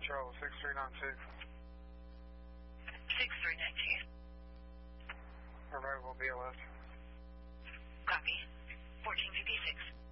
Charlie, 6392. 6392. Remote will be a left. Copy. 1456.